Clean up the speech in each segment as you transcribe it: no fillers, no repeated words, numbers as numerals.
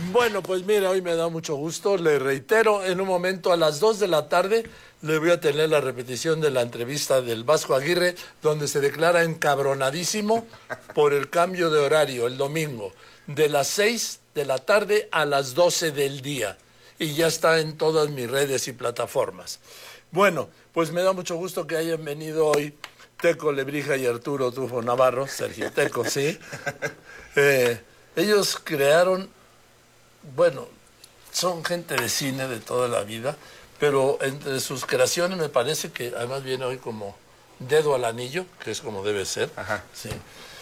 Bueno, pues mira, hoy me da mucho gusto. Le reitero, en un momento a las 2 de la tarde le voy a tener la repetición de la entrevista del Vasco Aguirre, donde se declara encabronadísimo por el cambio de horario el domingo, de las 6 de la tarde a las 12 del día. Y ya está en todas mis redes y plataformas. Bueno, pues me da mucho gusto que hayan venido hoy Teco Lebrija y Arturo Tufo Navarro, Sergio Teco, ¿sí? Ellos crearon, bueno, son gente de cine de toda la vida, pero entre sus creaciones me parece que además viene hoy como dedo al anillo, que es como debe ser. Ajá. Sí.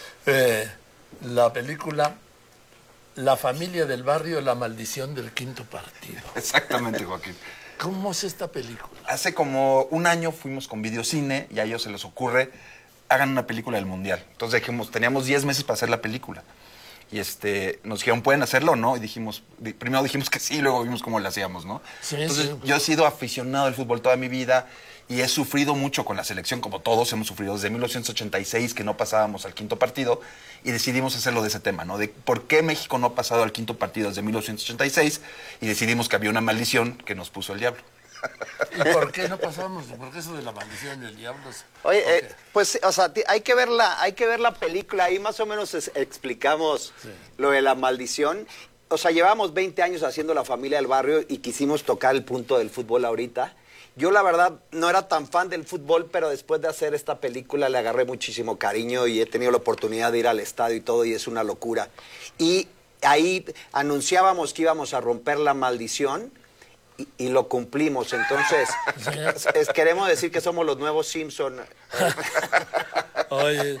La película La familia del barrio, la maldición del quinto partido. Exactamente, Joaquín. ¿Cómo es esta película? Hace como un año fuimos con Videocine y a ellos se les ocurre, hagan una película del Mundial. Entonces dijimos, teníamos 10 meses para hacer la película. Y nos dijeron, ¿pueden hacerlo o no? Y primero dijimos que sí, luego vimos cómo lo hacíamos, ¿no? Sí, entonces, sí. yo he sido aficionado al fútbol toda mi vida y he sufrido mucho con la selección, como todos hemos sufrido desde 1986, que no pasábamos al quinto partido, y decidimos hacerlo de ese tema, ¿no? De por qué México no ha pasado al quinto partido desde 1986, y decidimos que había una maldición que nos puso el diablo. ¿Y por qué no pasamos? ¿Por qué eso de la maldición del diablo? Oye, pues, o sea, hay que ver la película, ahí más o menos explicamos lo de la maldición. O sea, llevamos 20 años haciendo La Familia del Barrio y quisimos tocar el punto del fútbol ahorita. Yo, la verdad, no era tan fan del fútbol, pero después de hacer esta película le agarré muchísimo cariño y he tenido la oportunidad de ir al estadio y todo, y es una locura. Y ahí anunciábamos que íbamos a romper la maldición y lo cumplimos. Entonces, queremos decir que somos los nuevos Simpson. Oye,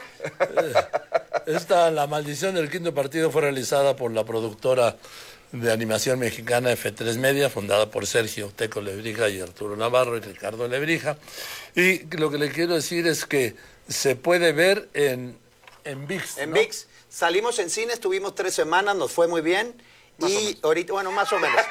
La maldición del quinto partido fue realizada por la productora de animación mexicana F3 Media, fundada por Sergio Teco Lebrija y Arturo Navarro y Ricardo Lebrija. Y lo que le quiero decir es que se puede ver en ViX, En ¿no? ViX. Salimos en cine, estuvimos 3 semanas, nos fue muy bien. Ahorita, bueno, más o menos.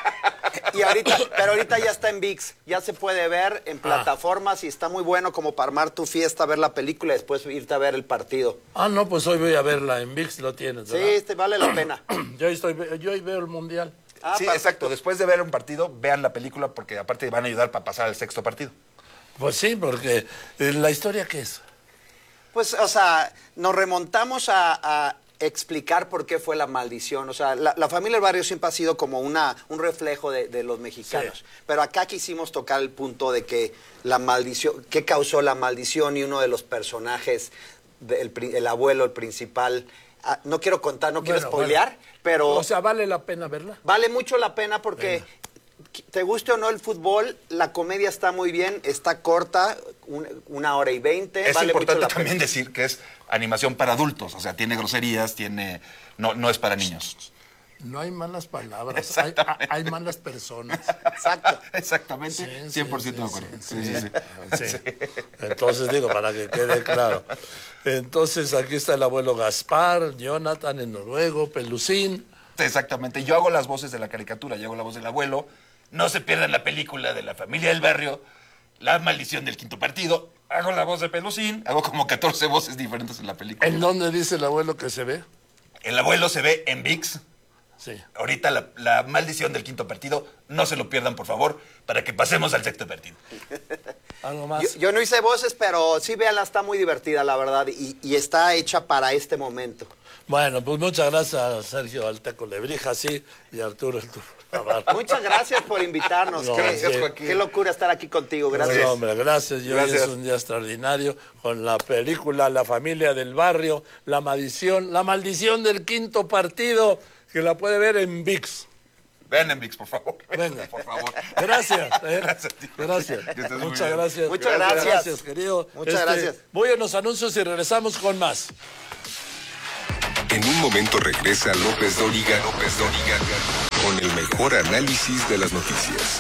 Pero ahorita ya está en ViX, ya se puede ver en plataformas y está muy bueno como para armar tu fiesta, ver la película y después irte a ver el partido. No, pues hoy voy a verla en ViX, lo tienes, ¿verdad? Sí, vale la pena. Yo hoy veo el Mundial. Sí, perfecto. exacto. Después de ver un partido, vean la película porque aparte van a ayudar para pasar al sexto partido. Pues sí, porque ¿la historia qué es? Pues, o sea, nos remontamos a explicar por qué fue la maldición. O sea, la familia del barrio siempre ha sido como un reflejo de los mexicanos. Sí. Pero acá quisimos tocar el punto de que la maldición, qué causó la maldición, y uno de los personajes, el abuelo, el principal, no quiero contar, no quiero spoilear, pero... O sea, ¿vale la pena verla? Vale mucho la pena porque, te guste o no el fútbol, la comedia está muy bien, está corta, 1 hora y 20. Es vale importante mucho la también pena. decir que es animación para adultos, o sea, tiene groserías, no es para niños. No hay malas palabras, Exactamente. hay malas personas. Exacto. Exactamente, Sí, 100% de acuerdo. Sí. Entonces digo, para que quede claro. Entonces aquí está el abuelo Gaspar, Jonathan en noruego, Pelusín. Exactamente, yo hago las voces de la caricatura, yo hago la voz del abuelo. No se pierdan la película de La Familia del Barrio, La maldición del quinto partido. Hago la voz de Pelusín, hago como 14 voces diferentes en la película. ¿En dónde dice el abuelo que se ve? El abuelo se ve en ViX. Sí. Ahorita la maldición del quinto partido, no se lo pierdan, por favor, para que pasemos al sexto partido. ¿Algo más? Yo no hice voces, pero sí, véanla, está muy divertida, la verdad, y está hecha para este momento. Bueno, pues muchas gracias a Sergio Alteco Lebrija, sí, y Arturo Navarro. Muchas gracias por invitarnos. No, qué, sí. qué locura estar aquí contigo. Gracias. No, hombre, gracias. Y hoy Gracias. es un día extraordinario con la película La Familia del Barrio, la maldición del quinto partido, que la puede ver en ViX. Vean en ViX, por favor. Venga. Por favor. Gracias. Gracias a ti. Gracias. Que estés muy Muchas bien. gracias. Muchas gracias. Gracias, querido. Muchas gracias. Voy a los anuncios y regresamos con más. En un momento regresa López Dóriga con el mejor análisis de las noticias.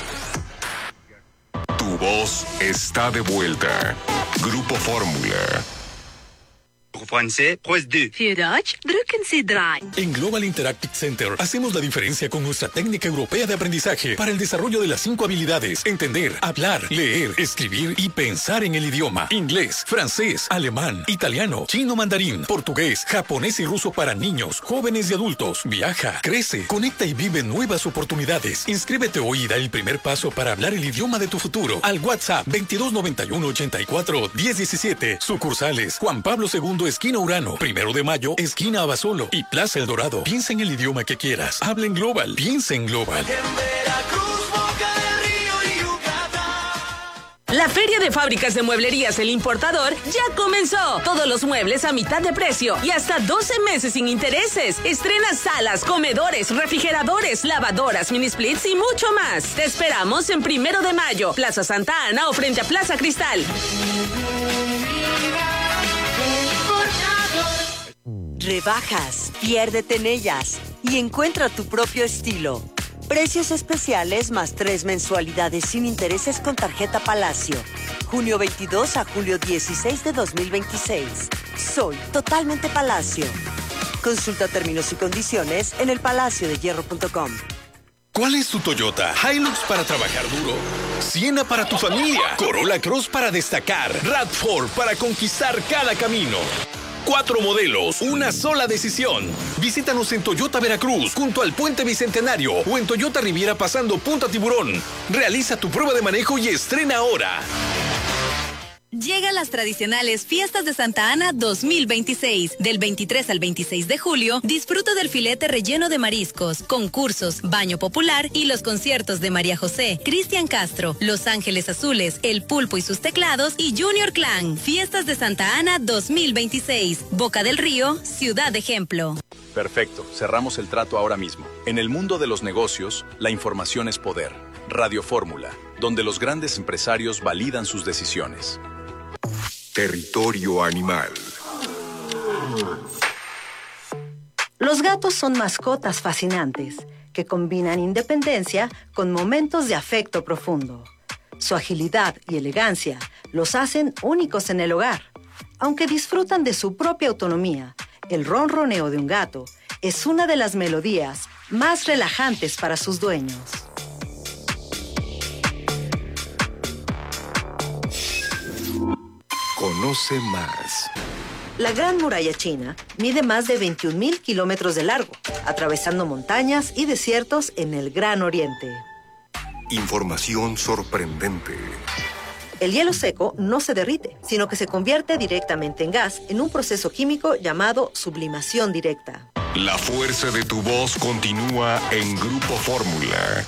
Tu voz está de vuelta. Grupo Fórmula. français, presse 2. Für Deutsch, drücken Sie 3. En Global Interactive Center hacemos la diferencia con nuestra técnica europea de aprendizaje para el desarrollo de las 5 habilidades: entender, hablar, leer, escribir y pensar en el idioma. Inglés, francés, alemán, italiano, chino mandarín, portugués, japonés y ruso para niños, jóvenes y adultos. Viaja, crece, conecta y vive nuevas oportunidades. Inscríbete hoy y da el primer paso para hablar el idioma de tu futuro al WhatsApp 2291 84 1017. Sucursales Juan Pablo II, esquina Urano, 1 de Mayo, esquina Abasolo y Plaza El Dorado. Piensa en el idioma que quieras. Habla en Global. Piensa en Global. La Feria de Fábricas de Mueblerías El Importador ya comenzó. Todos los muebles a mitad de precio y hasta 12 meses sin intereses. Estrena salas, comedores, refrigeradores, lavadoras, mini splits y mucho más. Te esperamos en 1 de Mayo, Plaza Santa Ana o frente a Plaza Cristal. Rebajas, piérdete en ellas y encuentra tu propio estilo. Precios especiales más 3 mensualidades sin intereses con tarjeta Palacio. Junio 22 a julio 16 de 2026. Soy totalmente Palacio. Consulta términos y condiciones en elpalaciodehierro.com. ¿Cuál es tu Toyota? Hilux para trabajar duro, Siena para tu familia, Corolla Cross para destacar, RAV4 para conquistar cada camino. 4 modelos, una sola decisión. Visítanos en Toyota Veracruz, junto al Puente Bicentenario, o en Toyota Riviera pasando Punta Tiburón. Realiza tu prueba de manejo y estrena ahora. Llegan las tradicionales Fiestas de Santa Ana 2026. Del 23 al 26 de julio, disfruta del filete relleno de mariscos, concursos, baño popular y los conciertos de María José, Cristian Castro, Los Ángeles Azules, El Pulpo y sus teclados y Junior Clan. Fiestas de Santa Ana 2026. Boca del Río, ciudad de ejemplo. Perfecto, cerramos el trato ahora mismo. En el mundo de los negocios, la información es poder. Radio Fórmula, donde los grandes empresarios validan sus decisiones. Territorio animal. Los gatos son mascotas fascinantes que combinan independencia con momentos de afecto profundo. Su agilidad y elegancia los hacen únicos en el hogar. Aunque disfrutan de su propia autonomía, el ronroneo de un gato es una de las melodías más relajantes para sus dueños. Conoce más. La Gran Muralla China mide más de 21,000 kilómetros de largo, atravesando montañas y desiertos en el Gran Oriente. Información sorprendente. El hielo seco no se derrite, sino que se convierte directamente en gas en un proceso químico llamado sublimación directa. La fuerza de tu voz continúa en Grupo Fórmula.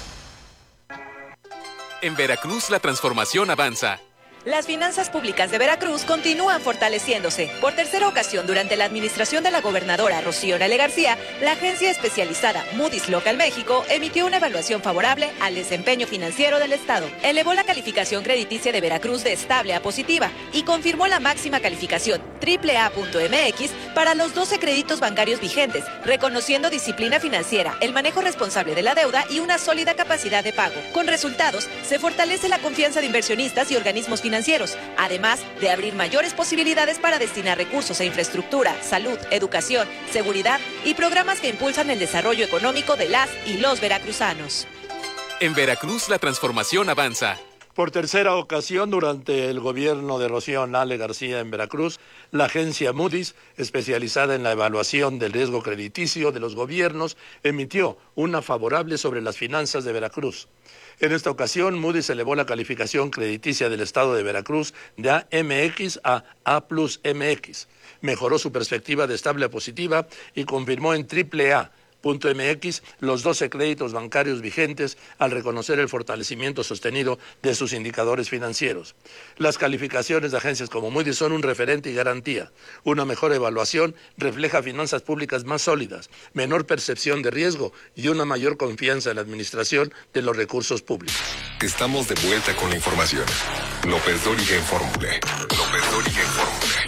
En Veracruz la transformación avanza. Las finanzas públicas de Veracruz continúan fortaleciéndose. Por tercera ocasión durante la administración de la gobernadora Rocío Nale García, la agencia especializada Moody's Local México emitió una evaluación favorable al desempeño financiero del Estado. Elevó la calificación crediticia de Veracruz de estable a positiva y confirmó la máxima calificación AAA.mx para los 12 créditos bancarios vigentes, reconociendo disciplina financiera, el manejo responsable de la deuda y una sólida capacidad de pago. Con resultados, se fortalece la confianza de inversionistas y organismos financieros, además de abrir mayores posibilidades para destinar recursos a infraestructura, salud, educación, seguridad y programas que impulsan el desarrollo económico de las y los veracruzanos. En Veracruz la transformación avanza. Por tercera ocasión durante el gobierno de Rocío Nale García en Veracruz, la agencia Moody's, especializada en la evaluación del riesgo crediticio de los gobiernos, emitió una favorable sobre las finanzas de Veracruz. En esta ocasión, Moody's elevó la calificación crediticia del Estado de Veracruz de AMX a A+MX, mejoró su perspectiva de estable a positiva y confirmó en AAA.mx los 12 créditos bancarios vigentes al reconocer el fortalecimiento sostenido de sus indicadores financieros. Las calificaciones de agencias como Moody's son un referente y garantía. Una mejor evaluación refleja finanzas públicas más sólidas, menor percepción de riesgo y una mayor confianza en la administración de los recursos públicos. Estamos de vuelta con la información. López Dóriga en Fórmula. López Dóriga en Fórmula.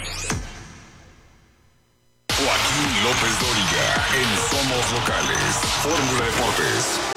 Joaquín López Dóriga en Somos Locales. Fórmula Deportes.